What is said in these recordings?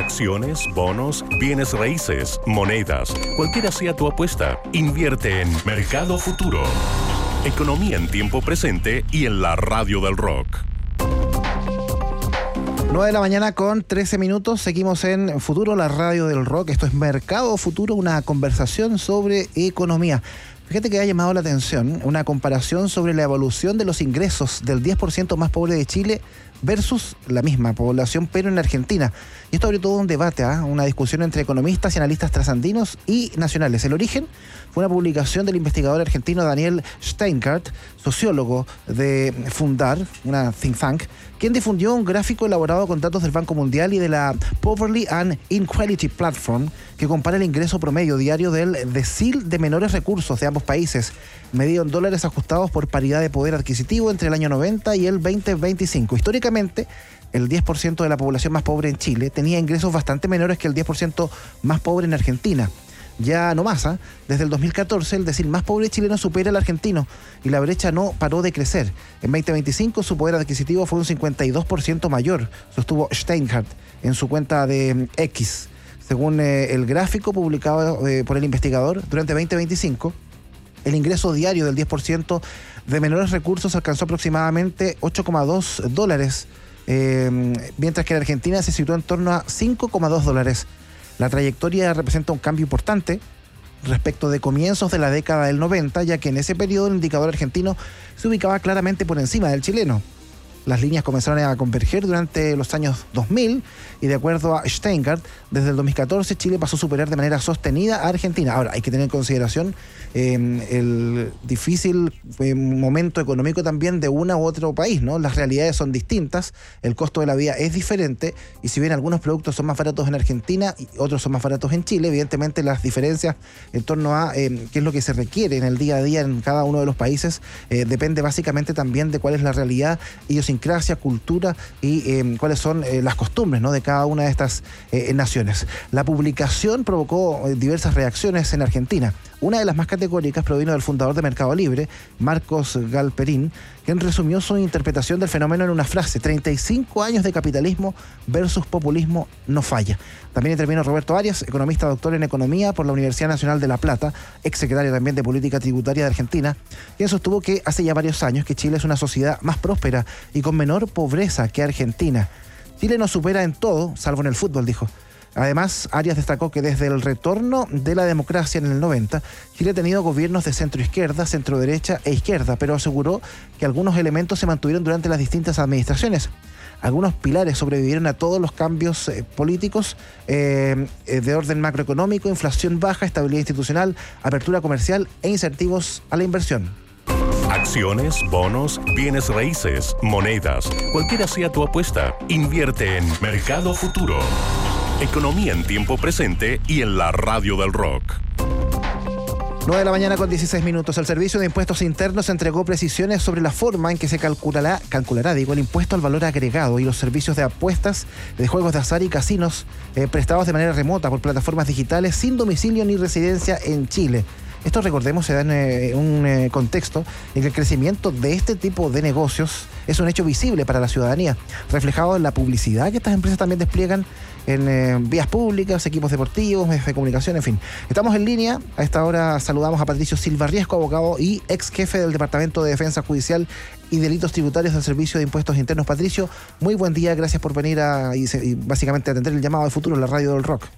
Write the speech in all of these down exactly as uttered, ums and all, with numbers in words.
Acciones, bonos, bienes raíces, monedas, cualquiera sea tu apuesta, invierte en Mercado Futuro. Economía en tiempo presente y en la radio del rock. nueve de la mañana con trece minutos, seguimos en Futuro, la radio del rock. Esto es Mercado Futuro, una conversación sobre economía. Fíjate que ha llamado la atención una comparación sobre la evolución de los ingresos del diez por ciento más pobre de Chile versus la misma población, pero en Argentina. Y esto abrió todo un debate, ¿eh? una discusión entre economistas y analistas trasandinos y nacionales. El origen fue una publicación del investigador argentino Daniel Steinkart, sociólogo de Fundar, una think tank, quien difundió un gráfico elaborado con datos del Banco Mundial y de la Poverty and Inequality Platform, que compara el ingreso promedio diario del decil de menores recursos de ambos países, medido en dólares ajustados por paridad de poder adquisitivo entre el año noventa y el veinte veinticinco. Históricamente, el diez por ciento de la población más pobre en Chile tenía ingresos bastante menores que el diez por ciento más pobre en Argentina. Ya no más, ¿eh? Desde el dos mil catorce, el decil más pobre chileno supera al argentino y la brecha no paró de crecer. En veinte veinticinco, su poder adquisitivo fue un cincuenta y dos por ciento mayor, sostuvo Steinkart en su cuenta de X. Según eh, el gráfico publicado eh, por el investigador, durante veinte veinticinco, el ingreso diario del diez por ciento de menores recursos alcanzó aproximadamente ocho coma dos dólares, eh, mientras que en Argentina se situó en torno a cinco coma dos dólares. La trayectoria representa un cambio importante respecto de comienzos de la década del noventa, ya que en ese periodo el indicador argentino se ubicaba claramente por encima del chileno. Las líneas comenzaron a converger durante los años dos mil y, de acuerdo a Steinkart, desde el dos mil catorce Chile pasó a superar de manera sostenida a Argentina. Ahora, hay que tener en consideración eh, el difícil eh, momento económico también de una u otro país, ¿no? Las realidades son distintas, el costo de la vida es diferente y si bien algunos productos son más baratos en Argentina y otros son más baratos en Chile, evidentemente las diferencias en torno a eh, qué es lo que se requiere en el día a día en cada uno de los países eh, depende básicamente también de cuál es la realidad y idiosincrasia, cultura y eh, cuáles son eh, las costumbres, ¿no?, de cada una de estas eh, naciones. La publicación provocó eh, diversas reacciones en Argentina. Una de las más categóricas provino del fundador de Mercado Libre, Marcos Galperín, quien resumió su interpretación del fenómeno en una frase: treinta y cinco años de capitalismo versus populismo no falla. También intervino Roberto Arias, economista doctor en Economía por la Universidad Nacional de La Plata, exsecretario también de Política Tributaria de Argentina, quien sostuvo que hace ya varios años que Chile es una sociedad más próspera y con menor pobreza que Argentina. Chile nos supera en todo, salvo en el fútbol, dijo. Además, Arias destacó que desde el retorno de la democracia en el noventa, Chile ha tenido gobiernos de centro-izquierda, centro-derecha e izquierda, pero aseguró que algunos elementos se mantuvieron durante las distintas administraciones. Algunos pilares sobrevivieron a todos los cambios eh, políticos eh, de orden macroeconómico, inflación baja, estabilidad institucional, apertura comercial e incentivos a la inversión. Acciones, bonos, bienes raíces, monedas, cualquiera sea tu apuesta, invierte en Mercado Futuro. Economía en tiempo presente y en la radio del rock. nueve de la mañana con dieciséis minutos. El Servicio de Impuestos Internos entregó precisiones sobre la forma en que se calculará, calculará digo, el impuesto al valor agregado y los servicios de apuestas, de juegos de azar y casinos eh, prestados de manera remota por plataformas digitales sin domicilio ni residencia en Chile. Esto, recordemos, se da en eh, un eh, contexto en que el crecimiento de este tipo de negocios es un hecho visible para la ciudadanía, reflejado en la publicidad que estas empresas también despliegan en eh, vías públicas, equipos deportivos, medios de comunicación, en fin. Estamos en línea. A esta hora saludamos a Patricio Silva Riesco, abogado y ex jefe del Departamento de Defensa Judicial y Delitos Tributarios del Servicio de Impuestos Internos. Patricio, muy buen día. Gracias por venir a y, y básicamente atender el llamado de futuro en la radio del rock.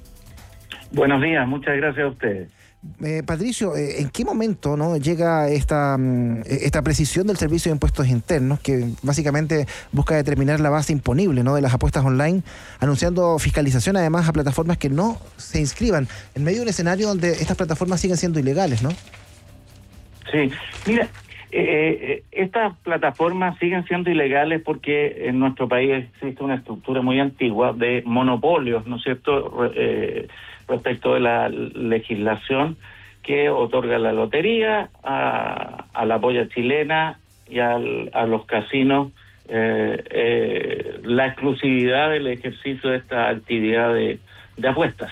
Buenos días, muchas gracias a ustedes. Eh, Patricio, eh, ¿en qué momento no llega esta, esta precisión del Servicio de Impuestos Internos, que básicamente busca determinar la base imponible, ¿no?, de las apuestas online, anunciando fiscalización además a plataformas que no se inscriban, en medio de un escenario donde estas plataformas siguen siendo ilegales, ¿no? Sí, mira, eh, estas plataformas siguen siendo ilegales porque en nuestro país existe una estructura muy antigua de monopolios, ¿no es cierto?, eh, respecto de la legislación que otorga la lotería a, a la polla chilena y al, a los casinos eh, eh, la exclusividad del ejercicio de esta actividad de, de apuestas.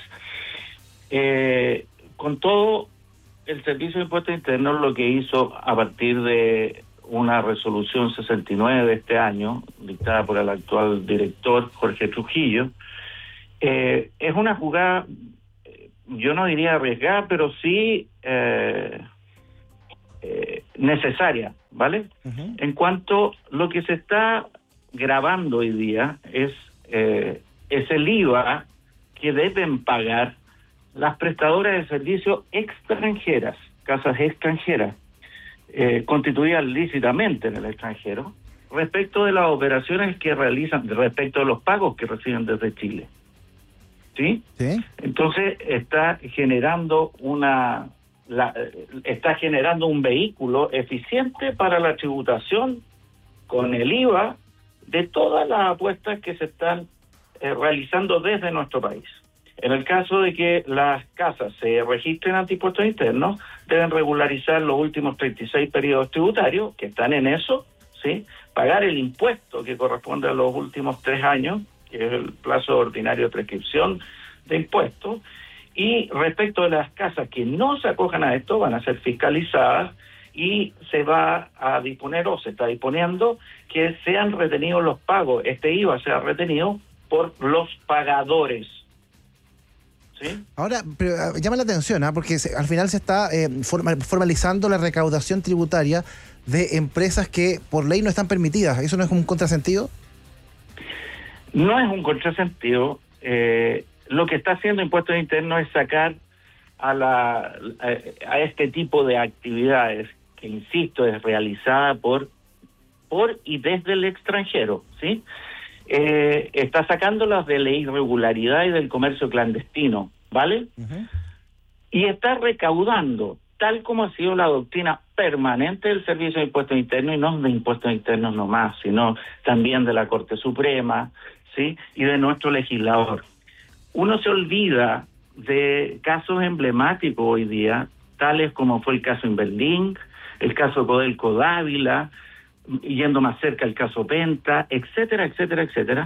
Eh, con todo, el Servicio de Impuestos Internos lo que hizo a partir de una resolución sesenta y nueve de este año, dictada por el actual director Jorge Trujillo, Eh, es una jugada, yo no diría arriesgada, pero sí eh, eh, necesaria, ¿vale? Uh-huh. En cuanto a lo que se está grabando hoy día es, eh, es el I V A que deben pagar las prestadoras de servicios extranjeras, casas extranjeras, eh, constituidas lícitamente en el extranjero, respecto de las operaciones que realizan, respecto de los pagos que reciben desde Chile. ¿Sí? ¿Sí? Entonces está generando una la, está generando un vehículo eficiente para la tributación con el I V A de todas las apuestas que se están eh, realizando desde nuestro país. En el caso de que las casas se registren ante impuestos internos, deben regularizar los últimos treinta y seis periodos tributarios, que están en eso, ¿sí? Pagar el impuesto que corresponde a los últimos tres años, que es el plazo ordinario de prescripción de impuestos, y respecto de las casas que no se acojan a esto, van a ser fiscalizadas y se va a disponer, o se está disponiendo, que sean retenidos los pagos, este I V A sea retenido por los pagadores. ¿Sí? Ahora, pero, llama la atención, ¿eh? Porque se, al final se está eh, forma, formalizando la recaudación tributaria de empresas que por ley no están permitidas. ¿Eso no es un contrasentido? No es un contrasentido. Eh, lo que está haciendo Impuestos Internos es sacar a, la, a, a este tipo de actividades, que insisto, es realizada por, por y desde el extranjero, ¿sí? Eh, está sacándolas de la irregularidad y del comercio clandestino, ¿vale? Uh-huh. Y está recaudando, tal como ha sido la doctrina permanente del Servicio de Impuestos Internos, y no de Impuestos Internos nomás, sino también de la Corte Suprema, ¿sí? Y de nuestro legislador. Uno se olvida de casos emblemáticos hoy día, tales como fue el caso Inverlink, el caso Codelco Dávila, yendo más cerca el caso Penta, etcétera, etcétera, etcétera,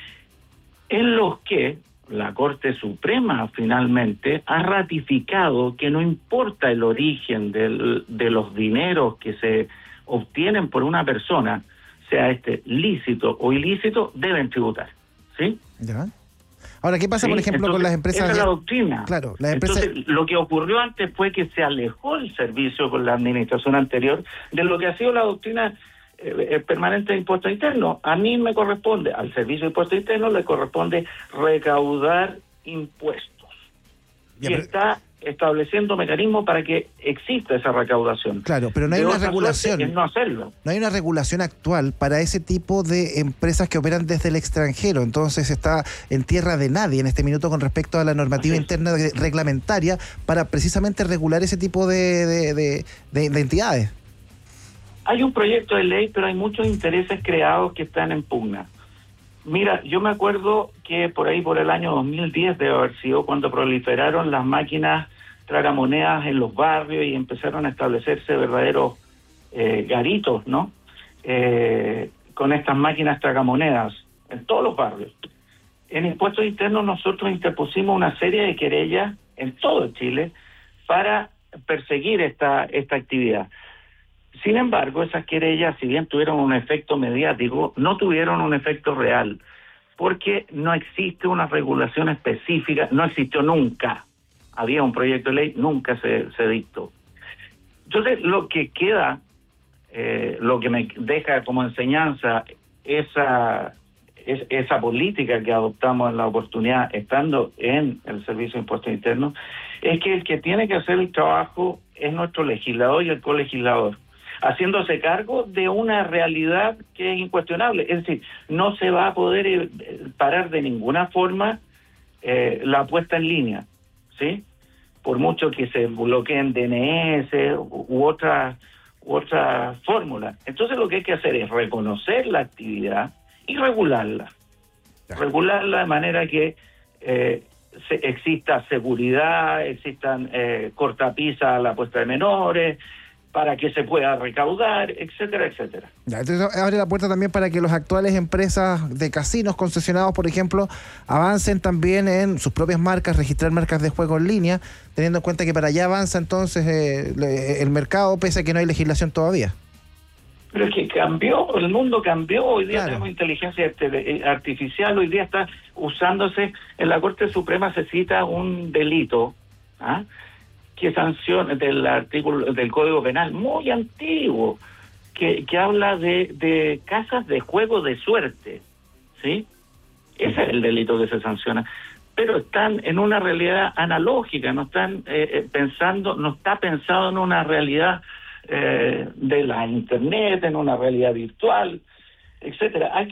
en los que la Corte Suprema finalmente ha ratificado que no importa el origen del, de los dineros que se obtienen por una persona, sea este lícito o ilícito, deben tributar, ¿sí? Ya. Ahora, ¿qué pasa, sí, por ejemplo, entonces, con las empresas? Esa es la doctrina. Claro, las empresas... Entonces, lo que ocurrió antes fue que se alejó el servicio con la administración anterior de lo que ha sido la doctrina eh, permanente de impuestos internos. A mí me corresponde, al servicio de impuestos internos le corresponde recaudar impuestos. Ya, y pero... está estableciendo mecanismos para que exista esa recaudación. Claro, pero no hay de una regulación. Es no hacerlo. No hay una regulación actual para ese tipo de empresas que operan desde el extranjero. Entonces está en tierra de nadie en este minuto con respecto a la normativa interna reglamentaria para precisamente regular ese tipo de, de, de, de, de entidades. Hay un proyecto de ley, pero hay muchos intereses creados que están en pugna. Mira, yo me acuerdo que por ahí, por el año dos mil diez debe haber sido, cuando proliferaron las máquinas tragamonedas en los barrios y empezaron a establecerse verdaderos eh, garitos, ¿no? Eh, con estas máquinas tragamonedas en todos los barrios. En Impuestos Internos nosotros interpusimos una serie de querellas en todo Chile para perseguir esta, esta actividad. Sin embargo, esas querellas, si bien tuvieron un efecto mediático, no tuvieron un efecto real, porque no existe una regulación específica, no existió nunca. Había un proyecto de ley, nunca se, se dictó. Entonces, lo que queda, eh, lo que me deja como enseñanza esa, es, esa política que adoptamos en la oportunidad, estando en el Servicio de Impuestos Internos, es que el que tiene que hacer el trabajo es nuestro legislador y el colegislador, haciéndose cargo de una realidad que es incuestionable. Es decir, no se va a poder parar de ninguna forma eh, la puesta en línea, ¿sí? Por mucho que se bloqueen D N S u, u otra u otra fórmula. Entonces lo que hay que hacer es reconocer la actividad y regularla. Regularla de manera que eh, se, exista seguridad, existan eh, cortapisas a la puesta de menores, para que se pueda recaudar, etcétera, etcétera. Ya, entonces abre la puerta también para que las actuales empresas de casinos concesionados, por ejemplo, avancen también en sus propias marcas, registrar marcas de juego en línea, teniendo en cuenta que para allá avanza entonces eh, el mercado, pese a que no hay legislación todavía. Pero es que cambió, el mundo cambió, hoy día Claro. tenemos inteligencia artificial, hoy día está usándose, en la Corte Suprema se cita un delito, ¿ah? que sanciona del artículo del Código Penal muy antiguo, que, que habla de, de casas de juego de suerte, ¿sí? Ese es el delito que se sanciona. Pero están en una realidad analógica, no están eh, pensando, no está pensado en una realidad eh, de la internet, en una realidad virtual, etcétera. Hay que